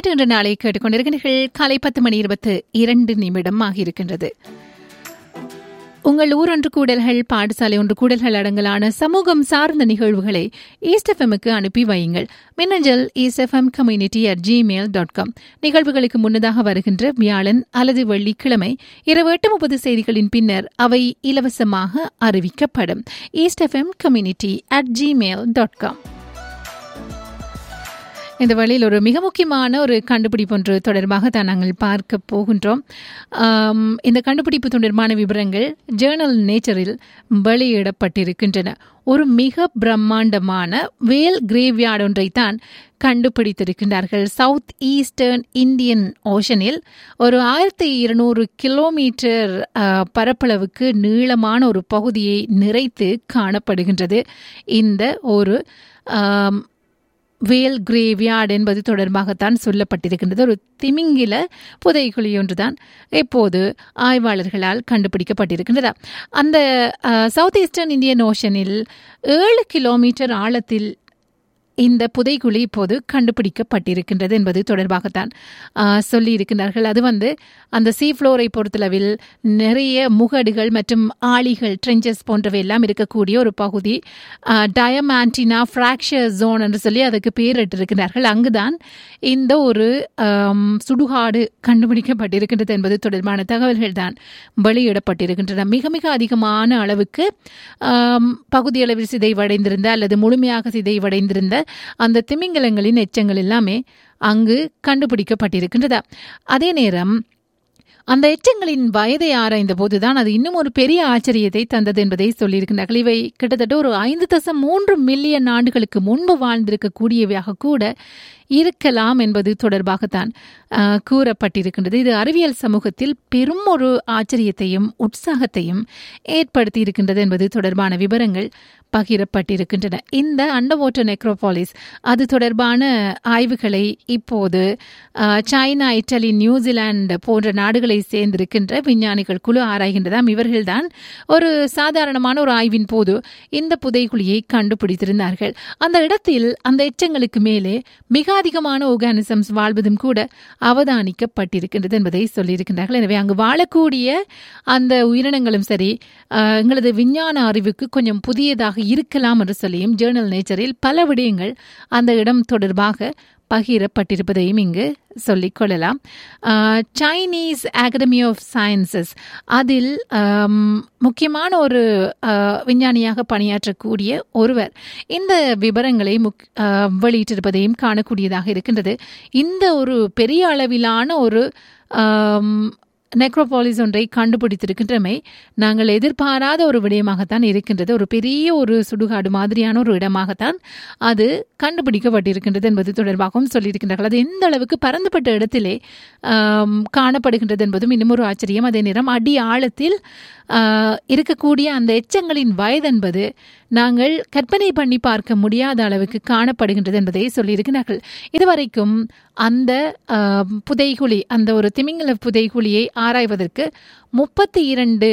நேற்று இன்று நாளை கேட்டுக்கொண்டிருக்கிறீர்கள். காலை 10:22 ஆகியிருக்கின்றது. உங்கள் ஊர் ஒன்று கூடல்கள், பாடசாலை ஒன்று கூடல்கள் அடங்கலான சமூகம் சார்ந்த நிகழ்வுகளை ஈஸ்ட் எஃப்எம்முக்கு அனுப்பி வையுங்கள். மின்னஞ்சல் eastfmcommunity@gmail.com. நிகழ்வுகளுக்கு முன்னதாக வருகின்ற வியாழன் அல்லது வெள்ளிக்கிழமை இரவு 8:30 செய்திகளின் பின்னர் அவை இலவசமாக அறிவிக்கப்படும். eastfmcommunity@gmail.com. இந்த வழியில் ஒரு மிக முக்கியமான ஒரு கண்டுபிடிப்பு ஒன்று தொடர்பாக தான் நாங்கள் பார்க்க போகின்றோம். இந்த கண்டுபிடிப்பு தொடர்பான விவரங்கள் ஜேர்னல் நேச்சரில் வெளியிடப்பட்டிருக்கின்றன. ஒரு மிக பிரம்மாண்டமான வேல் கிரேவ்யார்டு ஒன்றை தான் கண்டுபிடித்திருக்கின்றார்கள். சவுத் ஈஸ்டர்ன் இந்தியன் ஓஷனில் ஒரு 1200 கிலோமீட்டர் பரப்பளவுக்கு நீளமான ஒரு பகுதியை நிறைத்து காணப்படுகின்றது. இந்த ஒரு வேல் கிரேவ்யார்டு என்பது தொடர்பாகத்தான் சொல்லப்பட்டிருக்கின்றது. ஒரு திமிங்கில புதைகுழி ஒன்றுதான் இப்போது ஆய்வாளர்களால் கண்டுபிடிக்கப்பட்டிருக்கின்றதா. அந்த சவுத் ஈஸ்டர்ன் இந்தியன் ஓஷனில் 7 கிலோமீட்டர் ஆழத்தில் இந்த புதைகுழி இப்போது கண்டுபிடிக்கப்பட்டிருக்கின்றது என்பது தொடர்பாகத்தான் சொல்லியிருக்கிறார்கள். அது அந்த சீஃப்ளோரை பொறுத்தளவில் நிறைய முகடுகள் மற்றும் ஆளிகள், ட்ரெஞ்சஸ் போன்றவை எல்லாம் இருக்கக்கூடிய ஒரு பகுதி. டயமாண்டினா ஃப்ராக்சர் ஜோன் என்று சொல்லி அதுக்கு பேரிட்டிருக்கிறார்கள். அங்குதான் இந்த ஒரு சுடுகாடு கண்டுபிடிக்கப்பட்டிருக்கின்றது என்பது தொடர்பான தகவல்கள் தான் வெளியிடப்பட்டிருக்கின்றன. மிக மிக அதிகமான அளவுக்கு பகுதியளவில் சிதைவடைந்திருந்த அல்லது முழுமையாக சிதைவடைந்திருந்த அந்த திமிங்கலங்களின் எச்சங்கள் எல்லாமே அங்கு கண்டுபிடிக்கப்பட்டிருக்கின்றதா. அதே நேரம் அந்த எச்சங்களின் வயதை ஆராய்ந்த போதுதான் அது இன்னும் ஒரு பெரிய ஆச்சரியத்தை தந்தது என்பதை சொல்லியிருக்கிறார்கள். இவை கிட்டத்தட்ட ஒரு 5.3 மில்லியன் ஆண்டுகளுக்கு முன்பு வாழ்ந்திருக்கக்கூடியவையாக கூட இருக்கலாம் என்பது தொடர்பாகத்தான் கூறப்பட்டிருக்கின்றது. இது அறிவியல் சமூகத்தில் பெரும் ஒரு ஆச்சரியத்தையும் உற்சாகத்தையும் ஏற்படுத்தி இருக்கின்றது என்பது தொடர்பான விவரங்கள் பகிரப்பட்டிருக்கின்றன. இந்த அண்டர் வாட்டர் நெக்ரோபாலிஸ் அது தொடர்பான ஆய்வுகளை இப்போது சைனா, இட்டலி, நியூசிலாந்து போன்ற நாடுகளை சேர்ந்திருக்கின்ற விஞ்ஞானிகள் குழு ஆராய்கின்றதாம். இவர்கள்தான் ஒரு சாதாரணமான ஒரு ஆய்வின் போது இந்த புதைகுழியை கண்டுபிடித்திருந்தார்கள். அந்த இடத்தில் அந்த எச்சங்களுக்கு மேலே மிக அதிகமான ஆர்கானிசம்ஸ் வாழ்வதும் கூட அவதானிக்கப்பட்டிருக்கின்றது என்பதை சொல்லியிருக்கின்றார்கள். எனவே அங்கு வாழக்கூடிய அந்த உயிரினங்களும் சரி எங்களது விஞ்ஞான அறிவுக்கு கொஞ்சம் புதியதாக இருக்கலாம் என்று சொல்லியும் ஜேர்னல் நேச்சரில் பல விடயங்கள் அந்த இடம் தொடர்பாக பகிரப்பட்டிருப்பதையும் இங்கு சொல்லிக் கொள்ளலாம். சைனீஸ் அகாடமி ஆஃப் சயின்சஸ் அதில் முக்கியமான ஒரு விஞ்ஞானியாக பணியாற்றக்கூடிய ஒருவர் இந்த விவரங்களை வெளியிட்டிருப்பதையும் காணக்கூடியதாக இருக்கின்றது. இந்த ஒரு பெரிய அளவிலான ஒரு நெக்ரோபாலிஸ் ஒன்றை கண்டுபிடித்திருக்கின்றமை நாங்கள் எதிர்பாராத ஒரு விடயமாகத்தான் இருக்கின்றது. ஒரு பெரிய ஒரு சுடுகாடு மாதிரியான ஒரு இடமாகத்தான் அது கண்டுபிடிக்கப்பட்டிருக்கின்றது என்பது தொடர்பாகவும் சொல்லியிருக்கின்றார்கள். அது எந்த அளவுக்கு பரந்துபட்ட இடத்திலே காணப்படுகின்றது என்பதும் இன்னும் ஒரு ஆச்சரியம். அதே நேரம் அடி ஆழத்தில் இருக்கக்கூடிய அந்த எச்சங்களின் வயது என்பது நாங்கள் கற்பனை பண்ணி பார்க்க முடியாத அளவுக்கு காணப்படுகின்றது என்பதை சொல்லியிருக்கிறார்கள். இதுவரைக்கும் அந்த புதைகுழி, அந்த ஒரு திமிங்கல புதைகுழியை ஆராய்வதற்கு 32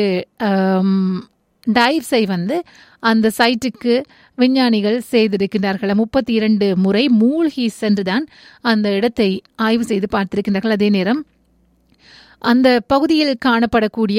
டைவ்ஸை அந்த சைட்டுக்கு விஞ்ஞானிகள் செய்திருக்கிறார்கள். 32 முறை மூழ்கி சென்றுதான் அந்த இடத்தை ஆய்வு செய்து பார்த்திருக்கிறார்கள். அதே நேரம் அந்த பகுதியில் காணப்படக்கூடிய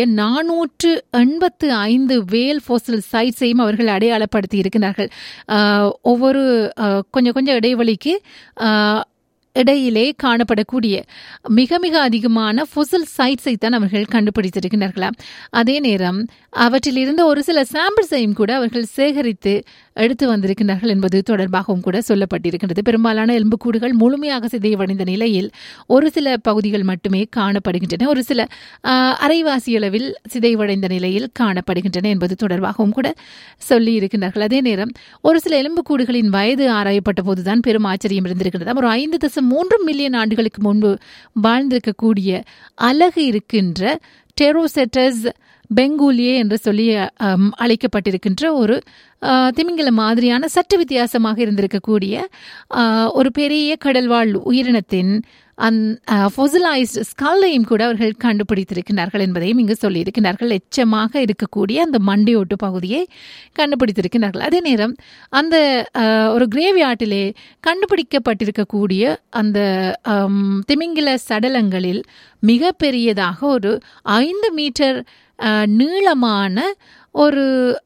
485 வேல் ஃபோசில் சைட்ஸையும் அவர்கள் அடையாளப்படுத்தி இருக்கிறார்கள். ஒவ்வொரு கொஞ்சம் இடைவெளிக்கு இடையிலே காணப்படக்கூடிய மிக மிக அதிகமான ஃபொசில் சைட்ஸை தான் அவர்கள் கண்டுபிடித்திருக்கிறார்களாம். அதே நேரம் அவற்றிலிருந்து ஒரு சில சாம்பிள்ஸையும் கூட அவர்கள் சேகரித்து எடுத்து வந்திருக்கிறார்கள் என்பது தொடர்பாகவும் கூட சொல்லப்பட்டிருக்கின்றது. பெரும்பாலான எலும்புக்கூடுகள் முழுமையாக சிதைவடைந்த நிலையில் ஒரு சில பகுதிகள் மட்டுமே காணப்படுகின்றன, ஒரு சில அரைவாசி அளவில் சிதைவடைந்த நிலையில் காணப்படுகின்றன என்பது தொடர்பாகவும் கூட சொல்லி இருக்கின்றார்கள். அதே நேரம் ஒரு சில எலும்புக்கூடுகளின் வயது ஆராயப்பட்ட போதுதான் பெரும் ஆச்சரியம் இருந்திருக்கின்றது. ஒரு 5.3 மில்லியன் ஆண்டுகளுக்கு முன்பு வாழ்ந்திருக்கக்கூடிய அலகு இருக்கின்ற டெரோசெட்டஸ் பெங்கூலியே என்று சொல்லி அழைக்கப்பட்டிருக்கின்ற ஒரு திமிங்கல மாதிரியான சற்று வித்தியாசமாக இருந்திருக்கக்கூடிய ஒரு பெரிய கடல்வாழ் உயிரினத்தின் ஃபொசிலைஸ்ட் ஸ்கல்லையும் கூட அவர்கள் கண்டுபிடித்திருக்கிறார்கள் என்பதையும் இங்கு சொல்லியிருக்கிறார்கள். எச்சமாக இருக்கக்கூடிய அந்த மண்டையோட்டு பகுதியை கண்டுபிடித்திருக்கிறார்கள். அதே நேரம் அந்த ஒரு கிரேவ்யார்டிலே கண்டுபிடிக்கப்பட்டிருக்கக்கூடிய அந்த திமிங்கில சடலங்களில் மிக பெரியதாக ஒரு 5 மீட்டர் நீளமான ஒரு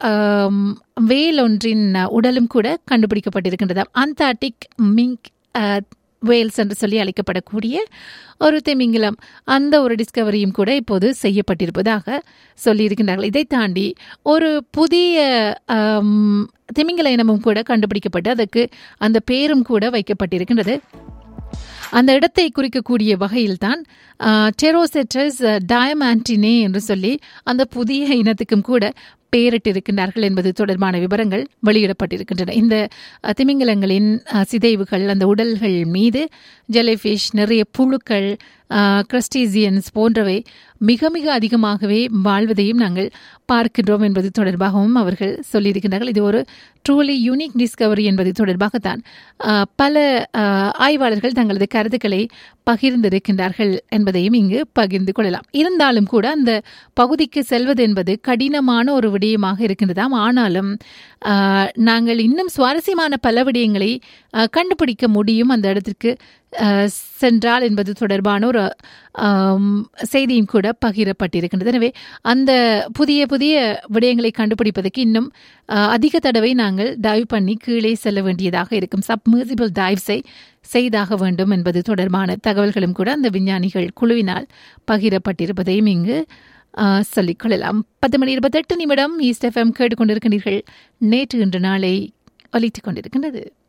வேல் ஒன்றின் உடலும் கூட கண்டுபிடிக்கப்பட்டிருக்கின்றது. அந்தார்டிக் மிங்க் வேல்ஸ் என்று சொல்லி அழைக்கப்படக்கூடிய ஒரு திமிங்கிலம், அந்த ஒரு டிஸ்கவரியும் கூட இப்போது செய்யப்பட்டிருப்பதாக சொல்லியிருக்கின்றார்கள். இதை தாண்டி ஒரு புதிய திமிங்கல இனமும் கூட கண்டுபிடிக்கப்பட்டு அதற்கு அந்த பேரும் கூட வைக்கப்பட்டிருக்கின்றது. அந்த இடத்தை குறிக்கக்கூடிய வகையில்தான் டெரோசெட்டஸ் டயமான்டினே என்று சொல்லி அந்த புதிய இனத்துக்கும் கூட பெயரிட்டிருக்கின்றார்கள் என்பது தொடர்பான விவரங்கள் வெளியிடப்பட்டிருக்கின்றன. இந்த திமிங்கலங்களின் சிதைவுகள், அந்த உடல்கள் மீது ஜெலிஃபிஷ், நிறைய புழுக்கள், கிரஸ்டீசியன்ஸ் போன்றவை மிக மிக அதிகமாகவே வாழ்வதையும் நாங்கள் பார்க்கின்றோம் என்பது தொடர்பாகவும் அவர்கள் சொல்லியிருக்கின்றார்கள். இது ஒரு ட்ரூலி யூனிக் டிஸ்கவரி என்பது தொடர்பாகத்தான் பல ஆய்வாளர்கள் தங்களது கருத்துக்களை பகிர்ந்திருக்கின்றார்கள் என்பதையும் இங்கு பகிர்ந்து கொள்ளலாம். இருந்தாலும் கூட அந்த பகுதிக்கு செல்வது என்பது கடினமான ஒரு விடயமாக இருக்கின்றதாம். ஆனாலும் நாங்கள் இன்னும் சுவாரஸ்யமான பல விடயங்களை கண்டுபிடிக்க முடியும் அந்த இடத்திற்கு சென்றால் என்பது தொடர்பான ஒரு செய்தியும் கூட பகிரப்பட்டிருக்கின்றது. எனவே அந்த புதிய புதிய விடயங்களை கண்டுபிடிப்பதற்கு இன்னும் அதிக தடவை நாங்கள் டைவ் பண்ணி கீழே செல்ல வேண்டியதாக இருக்கும். சப்மர்சிபிள் டைவ்ஸை செய்தாக வேண்டும் என்பது தொடர்பான தகவல்களும் கூட அந்த விஞ்ஞானிகள் குழுவினால் பகிரப்பட்டிருப்பதையும் இங்கு சொல்லிக்கொள்ளலாம். 10:28 ஈஸ்ட் எஃப்எம் கேட்டுக்கொண்டிருக்கின்றீர்கள். நேற்று இன்று நாளை ஒலித்துக் கொண்டிருக்கின்றது.